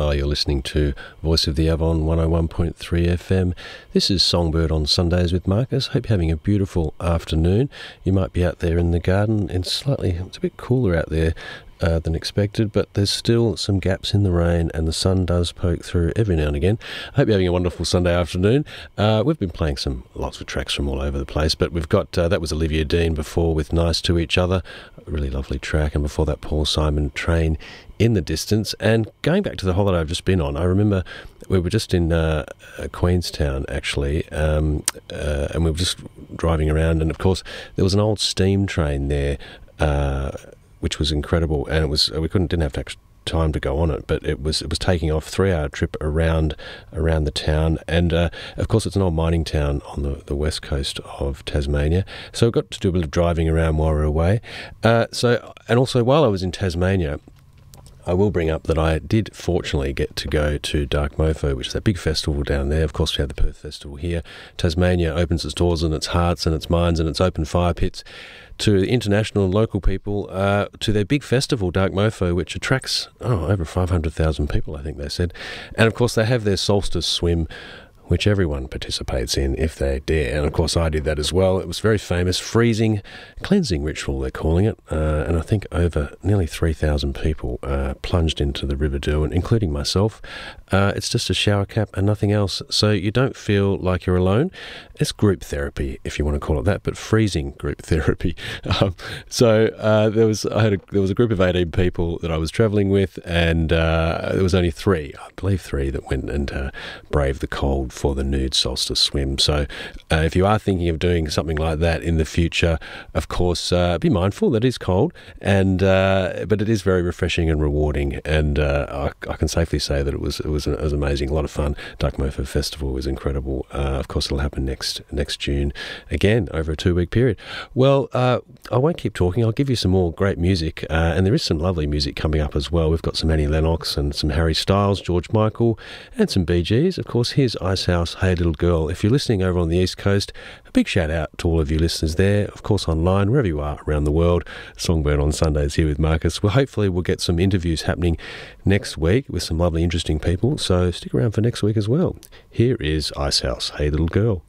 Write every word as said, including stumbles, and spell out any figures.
Bella. You're listening to Voice of the Avon one oh one point three F M. This is Songbird on Sundays with Marcus. Hope you're having a beautiful afternoon. You might be out there in the garden. It's slightly, it's a bit cooler out there Uh, than expected, but there's still some gaps in the rain and the sun does poke through every now and again. I hope you're having a wonderful Sunday afternoon. Uh, we've been playing some lots of tracks from all over the place, but we've got, uh, that was Olivia Dean before with Nice to Each Other, a really lovely track, and before that Paul Simon, Train in the Distance. And going back to the holiday I've just been on, I remember we were just in uh, Queenstown actually, um, uh, and we were just driving around, and of course there was an old steam train there, uh, which was incredible, and it was we couldn't didn't have to time to go on it, but it was it was taking off three hour trip around around the town, and uh, of course it's an old mining town on the, the west coast of Tasmania, so we got to do a bit of driving around while we were away. Uh, so and also while I was in Tasmania, I will bring up that I did fortunately get to go to Dark Mofo, which is that big festival down there. Of course, we have the Perth Festival here. Tasmania opens its doors and its hearts and its minds and its open fire pits to international and local people, uh, to their big festival, Dark Mofo, which attracts oh, over five hundred thousand people, I think they said. And of course, they have their solstice swim, which everyone participates in if they dare. And of course I did that as well. It was very famous, freezing, cleansing ritual they're calling it. Uh, and I think over nearly three thousand people uh, plunged into the River Derwent, including myself. Uh, it's just a shower cap and nothing else. So you don't feel like you're alone. It's group therapy, if you want to call it that, but freezing group therapy. Um, so uh, there was I had a, there was a group of eighteen people that I was travelling with, and uh, there was only three, I believe three, that went and uh, braved the cold for the nude solstice swim. So uh, if you are thinking of doing something like that in the future, of course, uh, be mindful that it is cold, and uh, but it is very refreshing and rewarding, and uh, I, I can safely say that it was it was, it was amazing, a lot of fun. Dark Mofo Festival was incredible. Uh, of course, it'll happen next next June, again, over a two-week period. Well, uh, I won't keep talking. I'll give you some more great music, uh, and there is some lovely music coming up as well. We've got some Annie Lennox and some Harry Styles, George Michael, and some Bee Gees. Of course, here's Icehouse, Hey Little Girl. If you're listening over on the East Coast, a big shout out to all of you listeners there, of course online, wherever you are around the world. Songbird on Sundays here with Marcus. Well, hopefully we'll get some interviews happening next week with some lovely, interesting people, so stick around for next week as well. Here is Icehouse, Hey Little Girl.